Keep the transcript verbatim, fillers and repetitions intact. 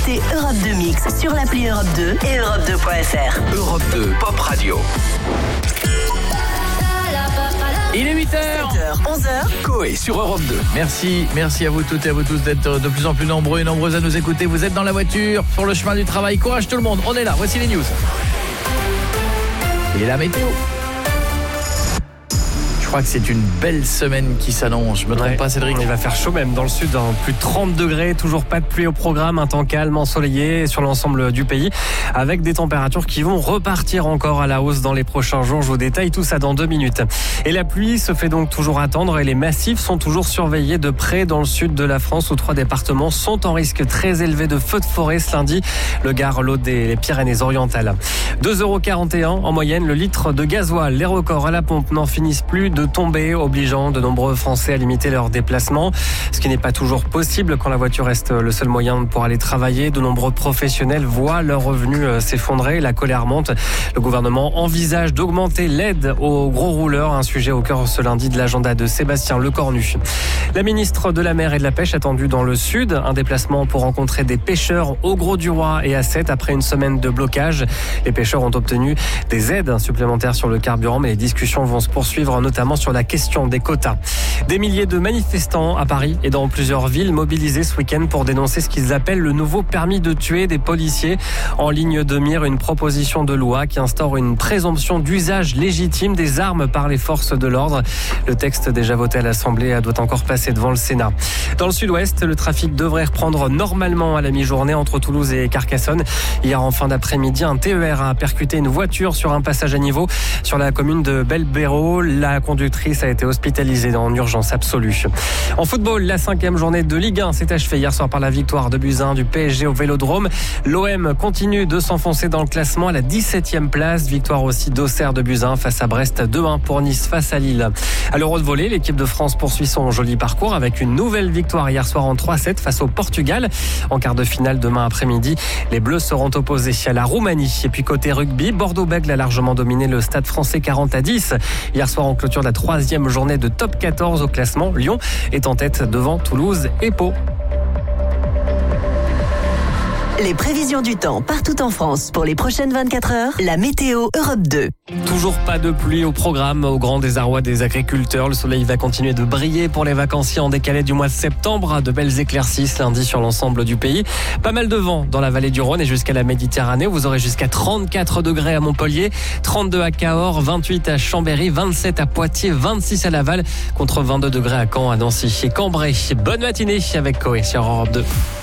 écoutez Europe deux Mix sur l'appli Europe deux et Europe deux point F R. Europe deux Pop Radio. Il est huit heures, sept heures, onze heures. Coé sur Europe deux. Merci, merci à vous toutes et à vous tous d'être de plus en plus nombreux et nombreuses à nous écouter. Vous êtes dans la voiture, sur le chemin du travail. Courage tout le monde, on est là, voici les news. Et la météo. Je crois que c'est une belle semaine qui s'annonce. Je me trompe ouais. pas, Cédric? Il va faire chaud même dans le sud, hein. Plus de trente degrés, toujours pas de pluie au programme, un temps calme, ensoleillé sur l'ensemble du pays, avec des températures qui vont repartir encore à la hausse dans les prochains jours. Je vous détaille tout ça dans deux minutes. Et la pluie se fait donc toujours attendre et les massifs sont toujours surveillés de près dans le sud de la France où trois départements sont en risque très élevé de feux de forêt ce lundi. Le Gard, l'Aude et les Pyrénées-Orientales. deux euros quarante et un en moyenne le litre de gasoil. Les records à la pompe n'en finissent plus de tomber, obligeant de nombreux Français à limiter leurs déplacements. Ce qui n'est pas toujours possible quand la voiture reste le seul moyen pour aller travailler. De nombreux professionnels voient leurs revenus s'effondrer. La colère monte. Le gouvernement envisage d'augmenter l'aide aux gros rouleurs. Un sujet au cœur ce lundi de l'agenda de Sébastien Lecornu. La ministre de la Mer et de la Pêche attendue dans le sud. Un déplacement pour rencontrer des pêcheurs au Gros-du-Roi et à Sète après une semaine de blocage. Les pêcheurs ont obtenu des aides supplémentaires sur le carburant, mais les discussions vont se poursuivre, notamment sur la question des quotas. Des milliers de manifestants à Paris et dans plusieurs villes mobilisés ce week-end pour dénoncer ce qu'ils appellent le nouveau permis de tuer des policiers. En ligne de mire, une proposition de loi qui instaure une présomption d'usage légitime des armes par les forces de l'ordre. Le texte déjà voté à l'Assemblée doit encore passer devant le Sénat. Dans le sud-ouest, le trafic devrait reprendre normalement à la mi-journée entre Toulouse et Carcassonne. Hier en fin d'après-midi, un T E R a percuté une voiture sur un passage à niveau sur la commune de Belbéro. La conductrice a été hospitalisée en urgence absolue. En football, la cinquième journée de Ligue un s'est achevée hier soir par la victoire de Buzyn du P S G au Vélodrome. L'O M continue de s'enfoncer dans le classement à la dix-septième place. Victoire aussi d'Auxerre de Buzyn face à Brest, deux un pour Nice face à Lille. À l'Euro de volley, l'équipe de France poursuit son joli parcours avec une nouvelle victoire hier soir en trois sept face au Portugal. En quart de finale demain après-midi, les Bleus seront opposés à la Roumanie. Et puis côté rugby, Bordeaux-Bègles a largement dominé le Stade Français quarante à dix. Hier soir en clôture de la troisième journée de top quatorze au classement. Lyon est en tête devant Toulouse et Pau. Les prévisions du temps partout en France pour les prochaines vingt-quatre heures. La météo Europe deux. Toujours pas de pluie au programme, au grand désarroi des agriculteurs. Le soleil va continuer de briller pour les vacanciers en décalé du mois de septembre. De belles éclaircies ce lundi sur l'ensemble du pays. Pas mal de vent dans la vallée du Rhône et jusqu'à la Méditerranée. Vous aurez jusqu'à trente-quatre degrés à Montpellier, trente-deux à Cahors, vingt-huit à Chambéry, vingt-sept à Poitiers, vingt-six à Laval, contre vingt-deux degrés à Caen, à Nancy et Cambrai. Bonne matinée avec Coé sur Europe deux.